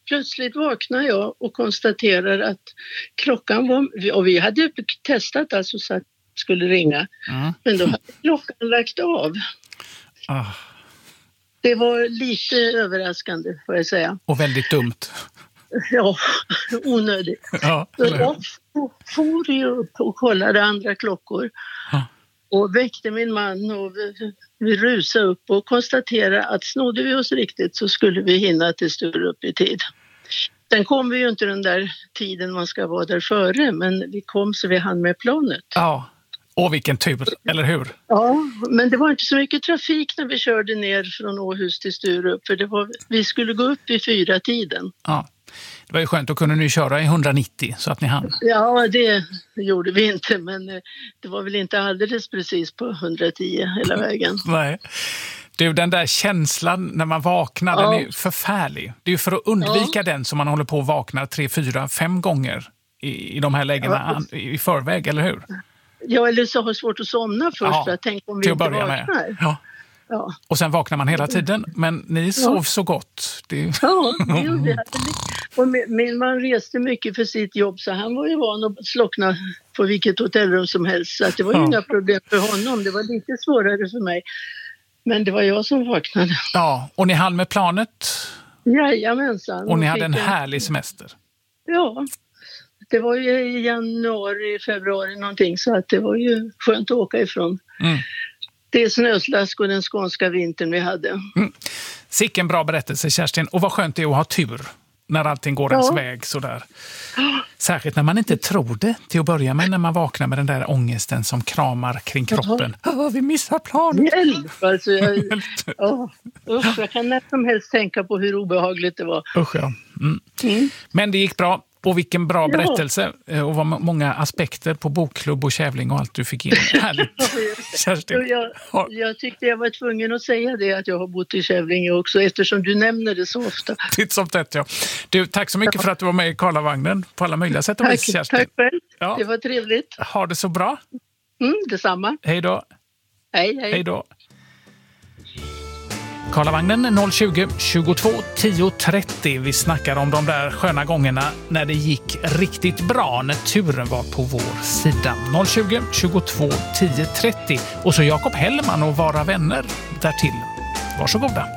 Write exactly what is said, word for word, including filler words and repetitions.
plötsligt vaknar jag och konstaterar att klockan var, och vi hade testat alltså så att det skulle ringa, mm. men då hade klockan lagt av. Ah. Det var lite överraskande, får jag säga. Och väldigt dumt. Ja, onödigt. Ja, så jag for ju upp och kollade andra klockor. Ah. Och väckte min man och vi, vi rusade upp och konstaterade att snodde vi oss riktigt så skulle vi hinna till Sturup i tid. Sen kom vi ju inte den där tiden man ska vara där före, men vi kom så vi hann med planet. Ja, och vilken tur, eller hur? Ja, men det var inte så mycket trafik när vi körde ner från Åhus till Sturup, för det var, vi skulle gå upp i fyra tiden. Ja. Det var ju skönt, då kunde ni köra i hundranittio så att ni hann. Ja, det gjorde vi inte, men det var väl inte alldeles precis på hundratio hela vägen. Nej. Du, den där känslan när man vaknar, ja. Den är förfärlig. Det är ju för att undvika ja. Den som man håller på att vakna tre, fyra, fem gånger i, i de här lägena ja. i, i förväg, eller hur? Ja, eller så har svårt att somna först, ja. För att tänka om vi inte vaknar. Ja. Ja. Och sen vaknar man hela tiden, men ni sov ja. Så gott. Det... Ja, det gjorde jag. Och min man reste mycket för sitt jobb, så han var ju van att slockna på vilket hotellrum som helst. Så att det var ju ja. Inga problem för honom, det var lite svårare för mig. Men det var jag som vaknade. Ja, och ni hann med planet? Jajamensan. Och ni hade en härlig semester? Ja, det var ju i januari, februari någonting, så att det var ju skönt att åka ifrån. Mm. Det är snöslask och den skånska vintern vi hade. Mm. Sicken bra berättelse, Kerstin. Och vad skönt det är att ha tur när allting går ja. Ens väg sådär. Särskilt när man inte tror det till att börja med, när man vaknar med den där ångesten som kramar kring kroppen. Oh, vi missar planet. Hjälp! Alltså jag, oh, usch, jag kan nästan helst tänka på hur obehagligt det var. Usch, ja. Mm. Mm. Men det gick bra. Och vilken bra ja. Berättelse. Och vad många aspekter på bokklubb och kävling och allt du fick in. Härligt. Kerstin. Jag, jag tyckte jag var tvungen att säga det, att jag har bott i Kävlinge också, eftersom du nämner det så ofta. Titt som tätt, ja. Du, tack så mycket ja. För att du var med i Karlavagnen på alla möjliga sätt och vis, Kerstin. Tack själv. Ja. Det var trevligt. Ha det så bra. Mm, detsamma. Hej då. Hej, hej. Hej då. Karlavagnen noll tjugo, tjugotvå, tio, trettio. Vi snackar om de där sköna gångerna när det gick riktigt bra, när turen var på vår sida. noll tjugo, tjugotvå, tio, trettio. Och så Jakob Hellman och Vara vänner därtill. Varsågoda.